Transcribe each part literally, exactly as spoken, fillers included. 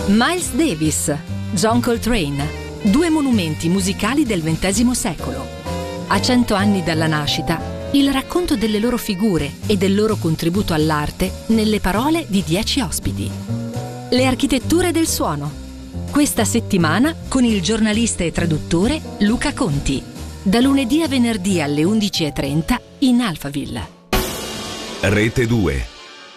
Miles Davis, John Coltrane, due monumenti musicali del ventesimo secolo. A cento anni dalla nascita, il racconto delle loro figure e del loro contributo all'arte nelle parole di dieci ospiti. Le architetture del suono. Questa settimana con il giornalista e traduttore Luca Conti. Da lunedì a venerdì alle undici e trenta in Alphaville. Rete due.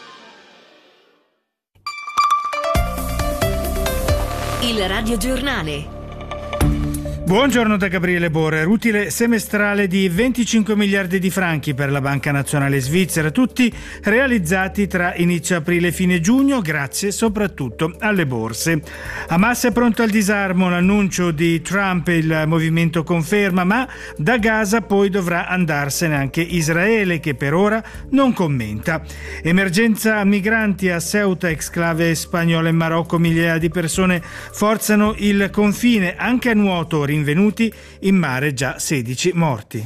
Il radiogiornale. Buongiorno da Gabriele Borrer. Utile semestrale di venticinque miliardi di franchi per la Banca Nazionale Svizzera, tutti realizzati tra inizio aprile e fine giugno, grazie soprattutto alle borse. Hamas è pronto al disarmo, l'annuncio di Trump il movimento conferma, ma da Gaza poi dovrà andarsene anche Israele, che per ora non commenta. Emergenza migranti a Ceuta, exclave spagnola in Marocco, migliaia di persone forzano il confine, anche a nuoto, rinvenuti in mare già sedici morti.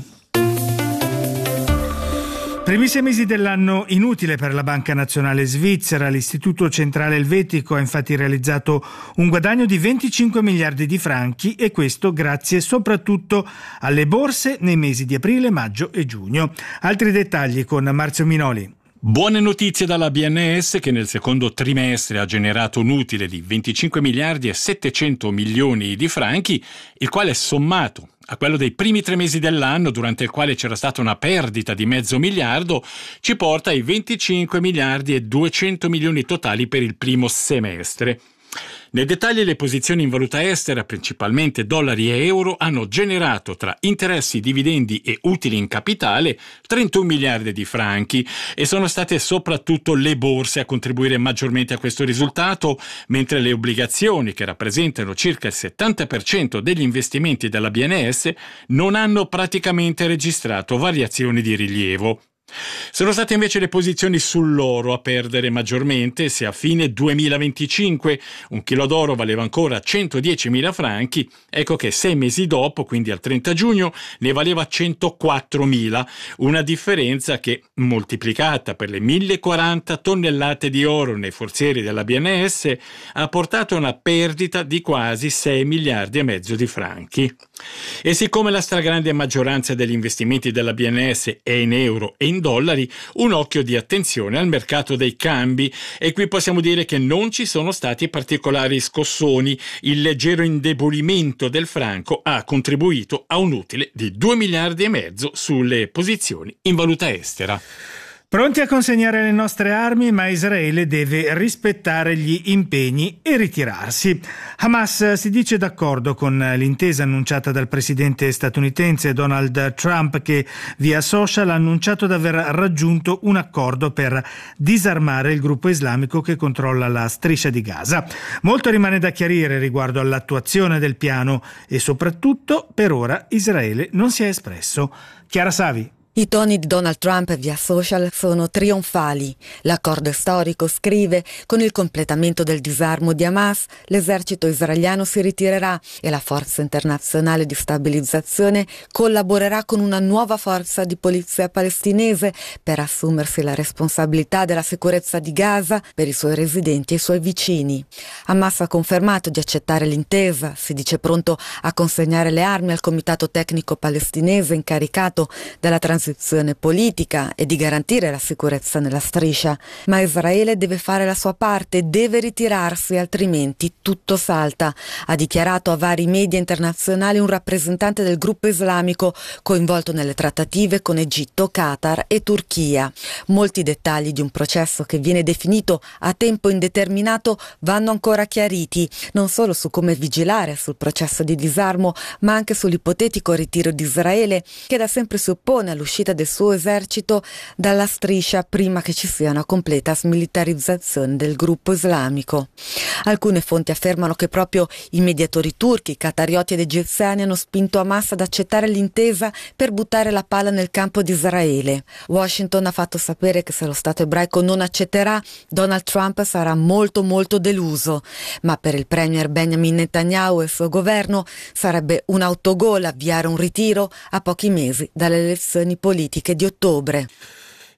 Primi sei mesi dell'anno inutile per la Banca Nazionale Svizzera. L'Istituto Centrale Elvetico ha infatti realizzato un guadagno di venticinque miliardi di franchi, e questo grazie soprattutto alle borse nei mesi di aprile, maggio e giugno. Altri dettagli con Marzio Minoli. Buone notizie dalla B N S, che nel secondo trimestre ha generato un utile di venticinque miliardi e settecento milioni di franchi, il quale sommato a quello dei primi tre mesi dell'anno, durante il quale c'era stata una perdita di mezzo miliardo, ci porta ai venticinque miliardi e duecento milioni totali per il primo semestre. Nei dettagli, le posizioni in valuta estera, principalmente dollari e euro, hanno generato tra interessi, dividendi e utili in capitale trentuno miliardi di franchi, e sono state soprattutto le borse a contribuire maggiormente a questo risultato, mentre le obbligazioni, che rappresentano circa il settanta per cento degli investimenti della B N S, non hanno praticamente registrato variazioni di rilievo. Sono state invece le posizioni sull'oro a perdere maggiormente. Se a fine duemilaventicinque un chilo d'oro valeva ancora centodiecimila franchi, ecco che sei mesi dopo, quindi al trenta giugno, ne valeva centoquattromila, una differenza che, moltiplicata per le millequaranta tonnellate di oro nei forzieri della B N S, ha portato a una perdita di quasi sei miliardi e mezzo di franchi. E siccome la stragrande maggioranza degli investimenti della B N S è in euro e in dollari, un occhio di attenzione al mercato dei cambi, e qui possiamo dire che non ci sono stati particolari scossoni. Il leggero indebolimento del franco ha contribuito a un utile di due miliardi e mezzo sulle posizioni in valuta estera. Pronti a consegnare le nostre armi, ma Israele deve rispettare gli impegni e ritirarsi. Hamas si dice d'accordo con l'intesa annunciata dal presidente statunitense Donald Trump, che via social ha annunciato di aver raggiunto un accordo per disarmare il gruppo islamico che controlla la striscia di Gaza. Molto rimane da chiarire riguardo all'attuazione del piano, e soprattutto per ora Israele non si è espresso. Chiara Savi. I toni di Donald Trump via social sono trionfali. L'accordo è storico, scrive, con il completamento del disarmo di Hamas, l'esercito israeliano si ritirerà e la forza internazionale di stabilizzazione collaborerà con una nuova forza di polizia palestinese per assumersi la responsabilità della sicurezza di Gaza per i suoi residenti e i suoi vicini. Hamas ha confermato di accettare l'intesa, si dice pronto a consegnare le armi al comitato tecnico palestinese incaricato dalla transizione politica e di garantire la sicurezza nella striscia, ma Israele deve fare la sua parte, deve ritirarsi, altrimenti tutto salta, ha dichiarato a vari media internazionali un rappresentante del gruppo islamico coinvolto nelle trattative con Egitto, Qatar e Turchia. Molti dettagli di un processo che viene definito a tempo indeterminato vanno ancora chiariti, non solo su come vigilare sul processo di disarmo, ma anche sull'ipotetico ritiro di Israele, che da sempre si oppone all'uscita del suo esercito dalla striscia prima che ci sia una completa smilitarizzazione del gruppo islamico. Alcune fonti affermano che proprio i mediatori turchi, qatarioti ed egiziani hanno spinto Hamas ad accettare l'intesa per buttare la palla nel campo di Israele. Washington ha fatto sapere che se lo Stato ebraico non accetterà, Donald Trump sarà molto molto deluso, ma per il premier Benjamin Netanyahu e il suo governo sarebbe un autogol avviare un ritiro a pochi mesi dalle elezioni politiche di ottobre.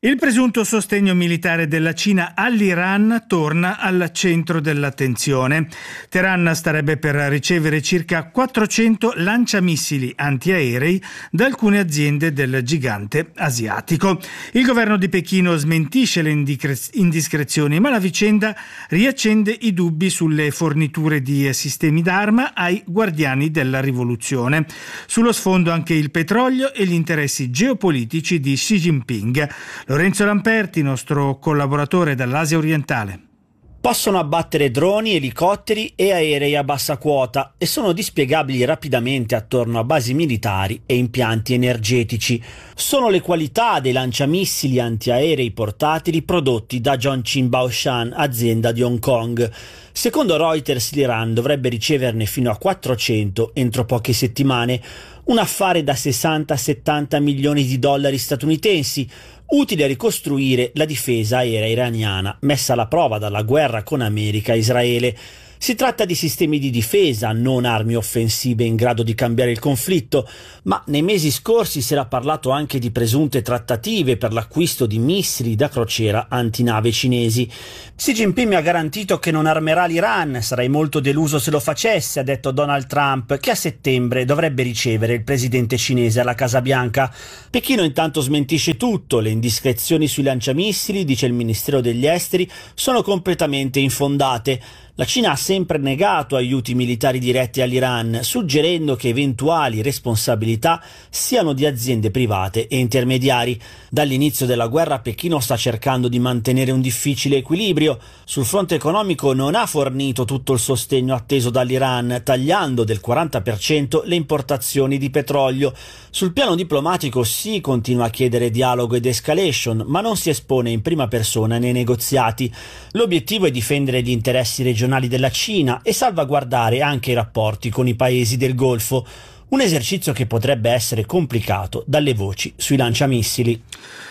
Il presunto sostegno militare della Cina all'Iran torna al centro dell'attenzione. Teheran starebbe per ricevere circa quattrocento lanciamissili antiaerei da alcune aziende del gigante asiatico. Il governo di Pechino smentisce le indiscrezioni, ma la vicenda riaccende i dubbi sulle forniture di sistemi d'arma ai guardiani della rivoluzione. Sullo sfondo anche il petrolio e gli interessi geopolitici di Xi Jinping. Lorenzo Lamperti, nostro collaboratore dall'Asia orientale. Possono abbattere droni, elicotteri e aerei a bassa quota e sono dispiegabili rapidamente attorno a basi militari e impianti energetici. Sono le qualità dei lanciamissili antiaerei portatili prodotti da Zhongqing Baoshan, azienda di Hong Kong. Secondo Reuters, l'Iran dovrebbe riceverne fino a quattrocento entro poche settimane, un affare da sessanta settanta milioni di dollari statunitensi, utile a ricostruire la difesa aerea iraniana messa alla prova dalla guerra con America e Israele. Si tratta di sistemi di difesa, non armi offensive in grado di cambiare il conflitto, ma nei mesi scorsi si era parlato anche di presunte trattative per l'acquisto di missili da crociera antinave cinesi. Xi Jinping mi ha garantito che non armerà l'Iran, sarei molto deluso se lo facesse, ha detto Donald Trump, che a settembre dovrebbe ricevere il presidente cinese alla Casa Bianca. Pechino intanto smentisce tutto, le indiscrezioni sui lanciamissili, dice il Ministero degli Esteri, sono completamente infondate. La Cina ha sempre negato aiuti militari diretti all'Iran, suggerendo che eventuali responsabilità siano di aziende private e intermediari. Dall'inizio della guerra Pechino sta cercando di mantenere un difficile equilibrio. Sul fronte economico non ha fornito tutto il sostegno atteso dall'Iran, tagliando del quaranta per cento le importazioni di petrolio. Sul piano diplomatico sì, continua a chiedere dialogo ed escalation, ma non si espone in prima persona nei negoziati. L'obiettivo è difendere gli interessi regionali della Cina e salvaguardare anche i rapporti con i paesi del Golfo, un esercizio che potrebbe essere complicato dalle voci sui lanciamissili.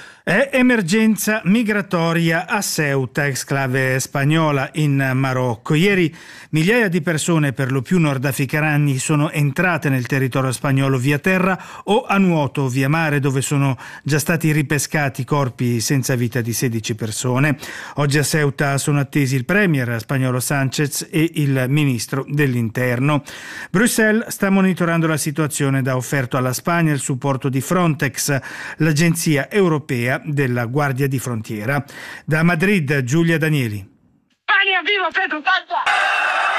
È emergenza migratoria a Ceuta, exclave spagnola in Marocco. Ieri migliaia di persone, per lo più nordafricani, sono entrate nel territorio spagnolo via terra o a nuoto via mare, dove sono già stati ripescati corpi senza vita di sedici persone. Oggi a Ceuta sono attesi il premier spagnolo Sánchez e il ministro dell'interno. Bruxelles sta monitorando la situazione, da offerto alla Spagna il supporto di Frontex, l'agenzia europea della Guardia di Frontiera. Da Madrid, Giulia Danieli. Spagna, viva Pedro Sánchez!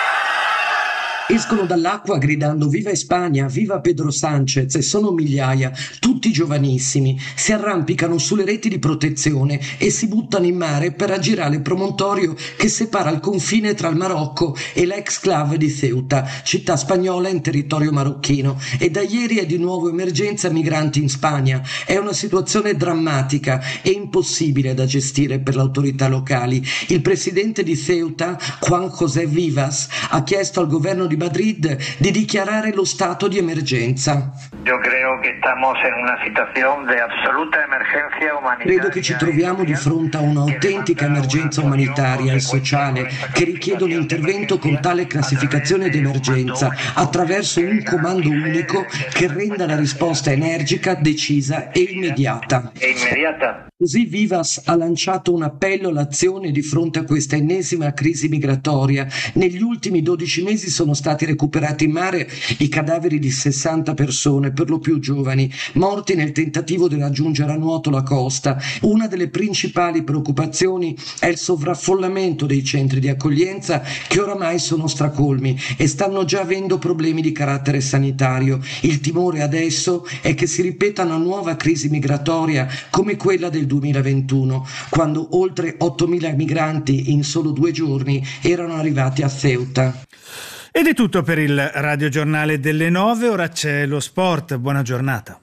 Escono dall'acqua gridando viva Spagna, viva Pedro Sánchez, e sono migliaia, tutti giovanissimi, si arrampicano sulle reti di protezione e si buttano in mare per aggirare il promontorio che separa il confine tra il Marocco e l'exclave di Ceuta, città spagnola in territorio marocchino. E da ieri è di nuovo emergenza migranti in Spagna. È una situazione drammatica e impossibile da gestire per le autorità locali. Il presidente di Ceuta, Juan José Vivas, ha chiesto al governo di Madrid di dichiarare lo stato di emergenza. Io credo che stiamo in una situazione di assoluta emergenza umanitaria. Credo che ci troviamo di fronte a un'autentica emergenza umanitaria e sociale che richiede un intervento con tale classificazione di emergenza attraverso un comando unico che renda la risposta energica, decisa e immediata. E immediata. Così Vivas ha lanciato un appello all'azione di fronte a questa ennesima crisi migratoria. Negli ultimi dodici mesi sono stati recuperati in mare i cadaveri di sessanta persone, per lo più giovani, morti nel tentativo di raggiungere a nuoto la costa. Una delle principali preoccupazioni è il sovraffollamento dei centri di accoglienza, che oramai sono stracolmi e stanno già avendo problemi di carattere sanitario. Il timore adesso è che si ripeta una nuova crisi migratoria come quella del duemilaventuno, quando oltre ottomila migranti in solo due giorni erano arrivati a Ceuta. Ed è tutto per il radiogiornale delle nove, ora c'è lo sport. Buona giornata.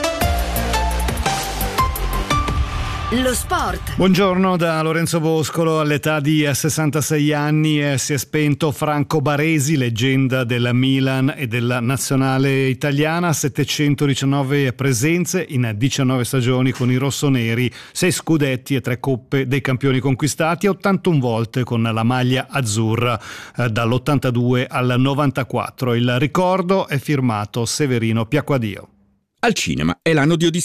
Lo sport. Buongiorno da Lorenzo Boscolo. All'età di sessantasei anni si è spento Franco Baresi, leggenda del Milan e della nazionale italiana. settecentodiciannove presenze in diciannove stagioni con i rossoneri, sei scudetti e tre coppe dei campioni conquistati, ottantuno volte con la maglia azzurra eh, dall'ottantadue al novantaquattro. Il ricordo è firmato Severino Piacquadio. Al cinema è l'anno di Odissea.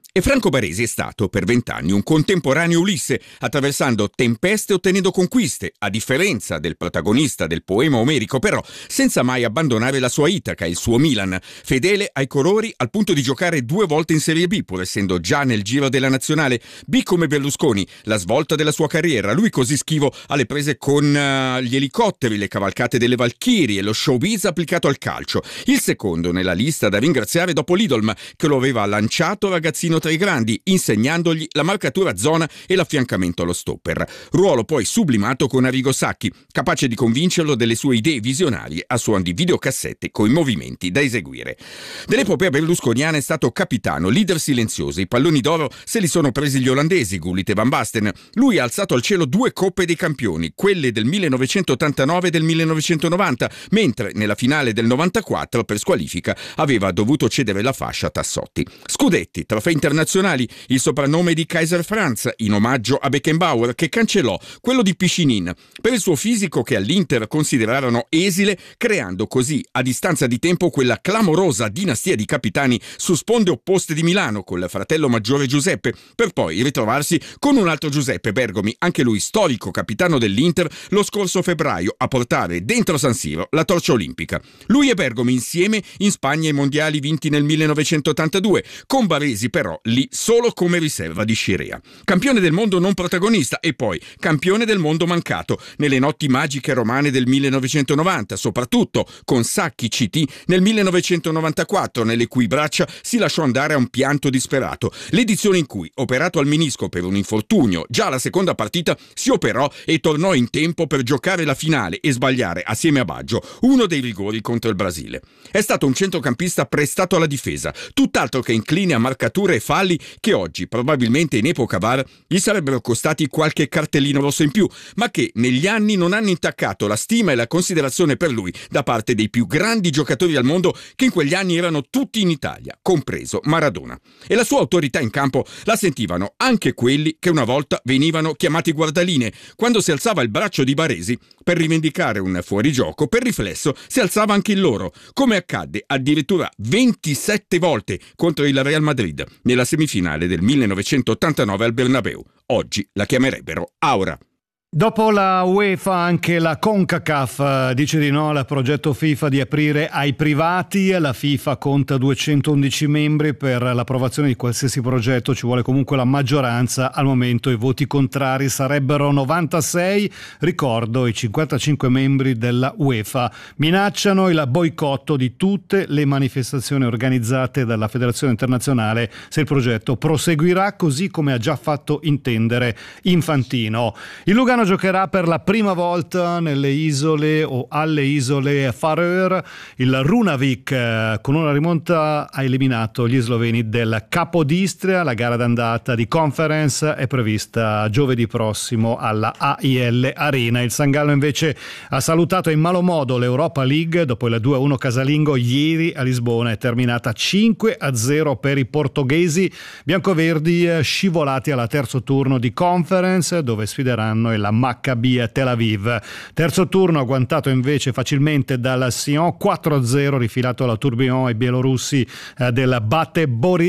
E Franco Baresi è stato per vent'anni un contemporaneo Ulisse, attraversando tempeste e ottenendo conquiste, a differenza del protagonista del poema omerico, però senza mai abbandonare la sua Itaca, il suo Milan, fedele ai colori al punto di giocare due volte in Serie B, pur essendo già nel giro della nazionale. B come Berlusconi, la svolta della sua carriera, lui così schivo alle prese con uh, gli elicotteri, le cavalcate delle Valchirie, lo showbiz applicato al calcio. Il secondo nella lista da ringraziare dopo l'Idolm, che lo aveva lanciato ragazzino tra i grandi, insegnandogli la marcatura zona e l'affiancamento allo stopper. Ruolo poi sublimato con Arrigo Sacchi, capace di convincerlo delle sue idee visionarie a suon di videocassette coi movimenti da eseguire. Dell'epopea berlusconiana è stato capitano, leader silenzioso. I palloni d'oro se li sono presi gli olandesi, Gullit e Van Basten. Lui ha alzato al cielo due coppe dei campioni, quelle del millenovecentottantanove e del millenovecentonovanta, mentre nella finale del novantaquattro per squalifica aveva dovuto cedere la fascia a Tassotti. Scudetti, trofei internazionali, il soprannome di Kaiser Franz in omaggio a Beckenbauer, che cancellò quello di Piscinin per il suo fisico che all'Inter considerarono esile, creando così a distanza di tempo quella clamorosa dinastia di capitani su sponde opposte di Milano col fratello maggiore Giuseppe, per poi ritrovarsi con un altro Giuseppe Bergomi, anche lui storico capitano dell'Inter, lo scorso febbraio a portare dentro San Siro la torcia olimpica. Lui e Bergomi insieme in Spagna i mondiali vinti nel millenovecentottantadue, con Baresi però lì solo come riserva di Scirea. Campione del mondo non protagonista e poi campione del mondo mancato nelle notti magiche romane del millenovecentonovanta, soprattutto con Sacchi C T nel millenovecentonovantaquattro, nelle cui braccia si lasciò andare a un pianto disperato. L'edizione in cui, operato al menisco per un infortunio, già alla seconda partita si operò e tornò in tempo per giocare la finale e sbagliare assieme a Baggio uno dei rigori contro il Brasile. È stato un centrocampista prestato alla difesa, tutt'altro che incline a marcature e falli che oggi, probabilmente in epoca V A R, gli sarebbero costati qualche cartellino rosso in più, ma che negli anni non hanno intaccato la stima e la considerazione per lui da parte dei più grandi giocatori al mondo, che in quegli anni erano tutti in Italia, compreso Maradona. E la sua autorità in campo la sentivano anche quelli che una volta venivano chiamati guardaline. Quando si alzava il braccio di Baresi per rivendicare un fuorigioco, per riflesso si alzava anche il loro, come accadde addirittura ventisette volte contro il Real Madrid nella semifinale del millenovecentottantanove al Bernabeu. Oggi la chiamerebbero Aura. Dopo la UEFA anche la CONCACAF dice di no al progetto FIFA di aprire ai privati. La FIFA conta duecentoundici membri, per l'approvazione di qualsiasi progetto ci vuole comunque la maggioranza. Al momento i voti contrari sarebbero novantasei. Ricordo, i cinquantacinque membri della UEFA minacciano il boicotto di tutte le manifestazioni organizzate dalla Federazione Internazionale se il progetto proseguirà, così come ha già fatto intendere Infantino. Il Lugano giocherà per la prima volta nelle isole o alle isole Faroe. Il Runavik con una rimonta ha eliminato gli sloveni del Capodistria. La gara d'andata di Conference è prevista giovedì prossimo alla A I L Arena. Il San Gallo invece ha salutato in malo modo l'Europa League dopo il due a uno casalingo ieri a Lisbona. È terminata cinque a zero per i portoghesi biancoverdi, scivolati alla terzo turno di Conference, dove sfideranno il Maccabi Tel Aviv. Terzo turno agguantato invece facilmente dal Sion, quattro a zero rifilato alla Tourbillon ai bielorussi eh, del Bate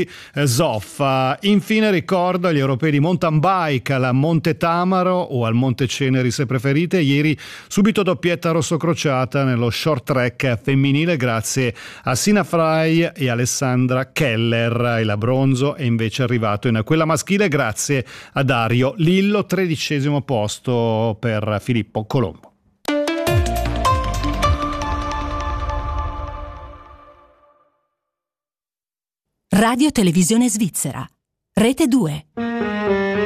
Borisov. Infine ricordo agli europei di mountain bike al Monte Tamaro o al Monte Ceneri se preferite. Ieri subito doppietta rosso-crociata nello short track femminile grazie a Sina Frey e Alessandra Keller. Il bronzo è invece arrivato in quella maschile grazie a Dario Lillo, tredicesimo posto per Filippo Colombo. Radio Televisione Svizzera, Rete due.